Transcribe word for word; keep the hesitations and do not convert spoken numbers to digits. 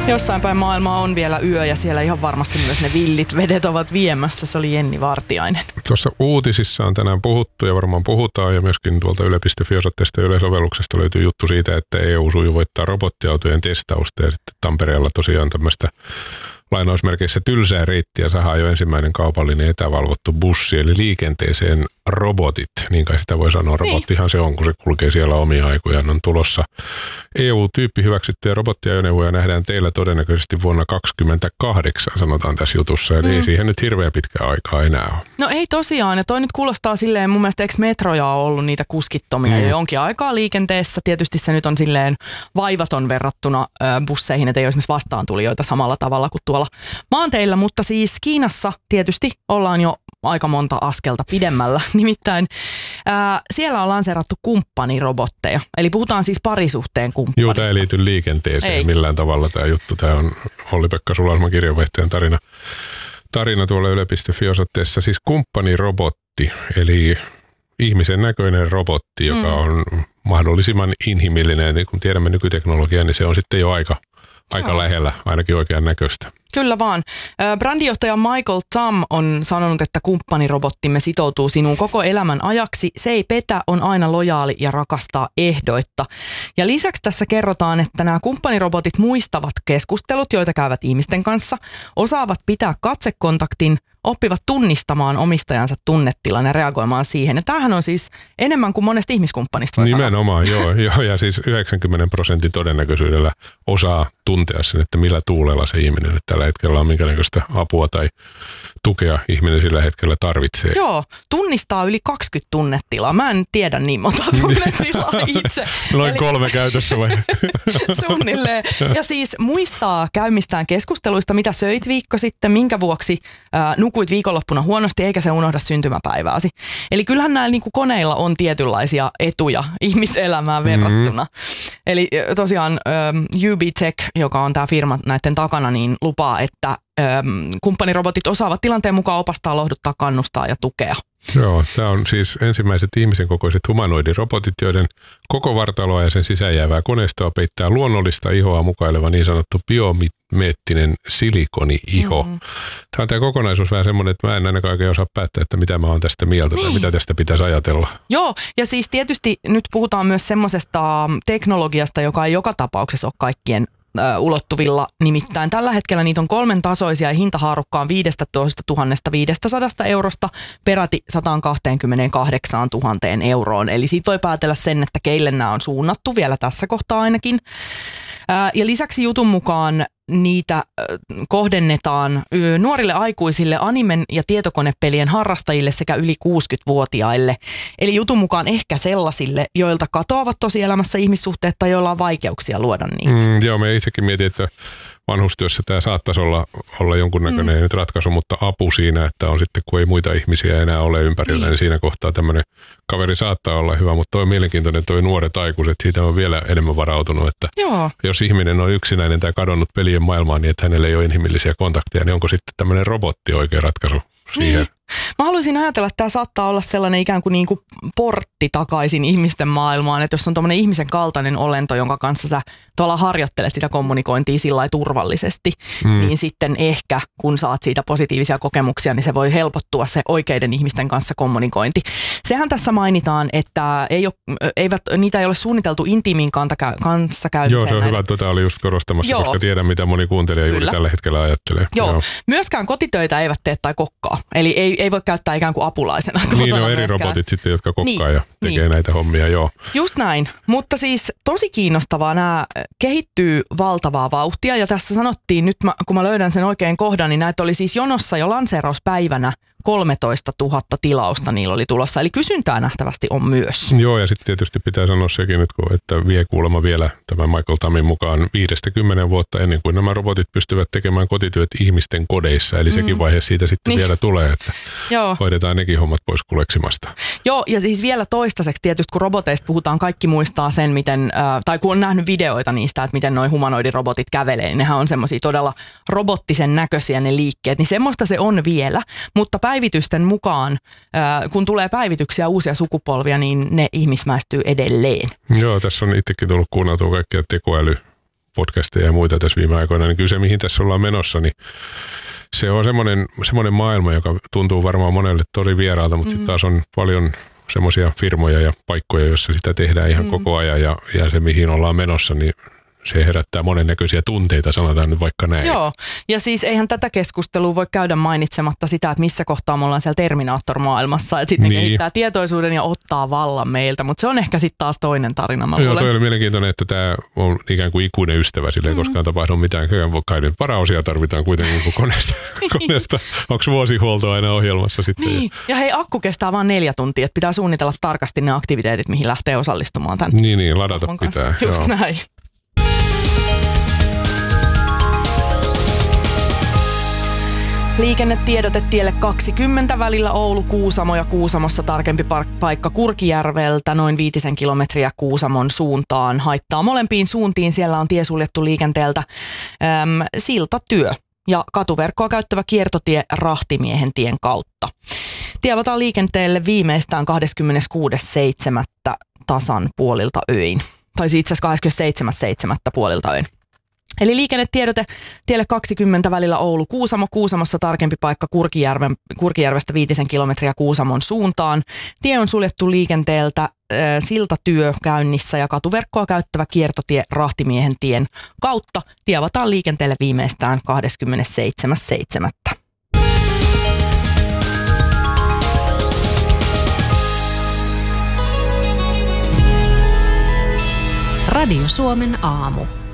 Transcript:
Jossain päin maailmaa on vielä yö ja siellä ihan varmasti myös ne villit vedet ovat viemässä. Se oli Jenni Vartiainen. Tuossa uutisissa on tänään puhuttu ja varmaan puhutaan ja myöskin tuolta yle piste fi-osoitteesta ja Yle-sovelluksesta löytyy juttu siitä, että E U sujuvoittaa robottiautojen testausta ja sitten Tampereella tosiaan tämmöistä lainausmerkeissä tylsää reittiä sahaa jo ensimmäinen kaupallinen etävalvottu bussi, eli liikenteeseen robotit, niin kai sitä voi sanoa. Robottihan se on, kun se kulkee siellä omia aikojaan. On tulossa E U-tyyppi hyväksyttyjä robottiajoneuvoja nähdään teillä todennäköisesti vuonna kaksikymmentäkahdeksan, sanotaan tässä jutussa. Eli mm. ei siihen nyt hirveän pitkää aikaa enää ole. No ei tosiaan, ja toi nyt kuulostaa silleen, mun mielestä eikö metroja ole ollut niitä kuskittomia mm. jo jonkin aikaa liikenteessä. Tietysti se nyt on silleen vaivaton verrattuna ö, busseihin, että ei ole esimerkiksi vastaantulijoita samalla tavalla kuin tuolla maanteillä, mutta siis Kiinassa tietysti ollaan jo aika monta askelta pidemmällä. Nimittäin ää, siellä on lanseerattu kumppanirobotteja. Eli puhutaan siis parisuhteen kumppanista. Joo, tämä ei liity liikenteeseen ei. millään tavalla tämä juttu. Tämä on Olli-Pekka Sulasman kirjanvaihtajan tarina, tarina tuolla yle piste fi-osoitteessa. Siis kumppanirobotti, eli ihmisen näköinen robotti, joka mm. on mahdollisimman inhimillinen. Niin kun tiedämme nykyteknologiaa, niin se on sitten jo aika Aika Joo. lähellä, ainakin oikean näköistä. Kyllä vaan. Brändijohtaja Michael Tam on sanonut, että kumppanirobottimme sitoutuu sinuun koko elämän ajaksi. Se ei petä, on aina lojaali ja rakastaa ehdoitta. Ja lisäksi tässä kerrotaan, että nämä kumppanirobotit muistavat keskustelut, joita käyvät ihmisten kanssa, osaavat pitää katsekontaktin, oppivat tunnistamaan omistajansa tunnetilan ja reagoimaan siihen. Ja tämähän on siis enemmän kuin monesta ihmiskumppanista voi Nimenomaan, joo, joo. Ja siis yhdeksänkymmentä prosentin todennäköisyydellä osaa tuntea sen, että millä tuulella se ihminen nyt tällä hetkellä on, minkä näköistä apua tai tukea ihminen sillä hetkellä tarvitsee. Joo, tunnistaa yli kaksikymmentä tunnetilaa. Mä en tiedä niin monta tunnetilaa itse. Noin Eli... kolme käytössä vai? Suunnilleen. Ja siis muistaa käymistään keskusteluista, mitä söit viikko sitten, minkä vuoksi äh, nukuit viikonloppuna huonosti, eikä se unohda syntymäpäivääsi. Eli kyllähän näillä niin kuin koneilla on tietynlaisia etuja ihmiselämään verrattuna. Mm-hmm. Eli tosiaan ähm, U B Tech, joka on tämä firma näiden takana, niin lupaa, että ähm, kumppanirobotit osaavat tilanteen mukaan opastaa, lohduttaa, kannustaa ja tukea. Joo, tämä on siis ensimmäiset ihmisen kokoiset humanoidirobotit, joiden koko vartaloa ja sen sisään jäävää koneistoa peittää luonnollista ihoa mukaileva niin sanottu biomeettinen silikoni-iho. Mm-hmm. Tämä on tämä kokonaisuus vähän semmoinen, että mä en ainakaan oikein osaa päättää, että mitä mä oon tästä mieltä tai mitä tästä pitäisi ajatella. Joo, ja siis tietysti nyt puhutaan myös semmoisesta teknologiasta, joka ei joka tapauksessa ole kaikkien ulottuvilla. Nimittäin tällä hetkellä niitä on kolmen tasoisia ja hintahaarukka on viisitoistatuhatta viisisataa eurosta peräti sata kaksikymmentäkahdeksantuhatta euroon. Eli siitä voi päätellä sen, että keille nämä on suunnattu vielä tässä kohtaa ainakin. Ja lisäksi jutun mukaan niitä kohdennetaan nuorille aikuisille, animen ja tietokonepelien harrastajille sekä yli kuusikymmentävuotiaille. Eli jutun mukaan ehkä sellaisille, joilta katoavat tosielämässä ihmissuhteet tai joilla on vaikeuksia luoda niitä. Mm, joo, me itsekin mietin, että vanhustyössä tämä saattaisi olla, olla jonkunnäköinen mm. ratkaisu, mutta apu siinä, että on sitten, kun ei muita ihmisiä enää ole ympärillä, niin, niin siinä kohtaa tämmöinen kaveri saattaa olla hyvä, mutta toi on mielenkiintoinen toi nuoret aikuiset, siitä on vielä enemmän varautunut, että Joo. jos ihminen on yksinäinen tai kadonnut pelien maailmaan, niin että hänellä ei ole inhimillisiä kontakteja, niin onko sitten tämmöinen robotti oikea ratkaisu siihen? Niin. Mä haluaisin ajatella, että tämä saattaa olla sellainen ikään kuin, niin kuin portti takaisin ihmisten maailmaan, että jos on tommoinen ihmisen kaltainen olento, jonka kanssa sä tuolla harjoittelet sitä kommunikointia sillä lailla turvallisesti, mm. niin sitten ehkä kun saat siitä positiivisia kokemuksia, niin se voi helpottua se oikeiden ihmisten kanssa kommunikointi. Sehän tässä mainitaan, että ei ole, eivät, niitä ei ole suunniteltu intiimin kanssakäymiseen. Joo, se on näitä. Hyvä. Tota oli just korostamassa, Joo. koska tiedän, mitä moni kuuntelija juuri tällä hetkellä ajattelee. Joo. Joo. Myöskään kotitöitä eivät tee tai kokkaa. Eli ei, ei voi käyttää ikään kuin apulaisena. Niin on eri myöskään. Robotit sitten, jotka kokkaa niin, ja tekee niin. näitä hommia, joo. Just näin. Mutta siis tosi kiinnostavaa, nämä kehittyy valtavaa vauhtia ja tässä sanottiin nyt, mä, kun mä löydän sen oikein kohdan, niin näitä oli siis jonossa jo lanseerauspäivänä kolmetoistatuhatta tilausta niillä oli tulossa, eli kysyntää nähtävästi on myös. Joo, ja sitten tietysti pitää sanoa sekin nyt, että vie kuulemma vielä tämän Michael Tamin mukaan viidestä kymmeneen vuotta ennen kuin nämä robotit pystyvät tekemään kotityöt ihmisten kodeissa, eli mm. sekin vaihe siitä sitten niin. vielä tulee, että Joo. hoidetaan nekin hommat pois kuleksimasta. Joo, ja siis vielä toistaiseksi tietysti, kun roboteista puhutaan, kaikki muistaa sen, miten, äh, tai kun on nähnyt videoita niistä, että miten noi humanoidirobotit kävelee, niin nehän on semmoisia todella robottisen näköisiä ne liikkeet, niin semmoista se on vielä, mutta päivitysten mukaan, äh, kun tulee päivityksiä uusia sukupolvia, niin ne ihmismäistyy edelleen. Joo, tässä on itsekin tullut kuunneltua kaikkia tekoäly podcasteja ja muita tässä viime aikoina, niin kyllä se, mihin tässä ollaan menossa, niin se on semmoinen, semmoinen maailma, joka tuntuu varmaan monelle tosi vieraalta, mutta mm. sitten taas on paljon semmoisia firmoja ja paikkoja, joissa sitä tehdään ihan mm. koko ajan ja, ja se, mihin ollaan menossa, niin se herättää monennäköisiä tunteita, sanotaan nyt vaikka näin. Joo, ja siis eihän tätä keskustelua voi käydä mainitsematta sitä, että missä kohtaa me ollaan siellä Terminaattor-maailmassa, että sitten niin. kehittää tietoisuuden ja ottaa vallan meiltä, mutta se on ehkä sitten taas toinen tarina. Mä Joo, toi oli mielenkiintoinen, että tämä on ikään kuin ikuinen ystävä, sillä ei mm. koskaan tapahdu mitään. Kai nyt varaosia tarvitaan kuitenkin kuin koneesta. koneesta. Onko vuosihuolto aina ohjelmassa sitten? Niin, ja hei, akku kestää vain neljä tuntia, että pitää suunnitella tarkasti ne aktiviteetit, mihin lähtee osallistumaan tämän. Niin, niin, ladata pitää. Just joo. näin. Liikennetiedote tielle kaksikymmentä välillä Oulu-Kuusamo ja Kuusamossa tarkempi paikka Kurkijärveltä noin viitisen kilometriä Kuusamon suuntaan. Haittaa molempiin suuntiin, siellä on tie suljettu liikenteeltä. Äm, siltatyö ja katuverkkoa käyttävä kiertotie Rahtimiehen tien kautta. Tie avataan liikenteelle viimeistään kahdeskymmeneskuudes seitsemättä tasan puolilta öin. Tai itse asiassa kahdeskymmenesseitsemäs seitsemättä puolilta öin. Eli liikennetiedote tielle kaksikymmentä välillä Oulu-Kuusamo, Kuusamossa tarkempi paikka Kurkijärven, Kurkijärvestä viitisen kilometriä Kuusamon suuntaan. Tie on suljettu liikenteeltä, äh, siltatyö käynnissä ja katuverkkoa käyttävä kiertotie Rahtimiehen tien kautta. Tie avataan liikenteelle viimeistään kahdeskymmenesseitsemäs seitsemättä Radio Suomen aamu.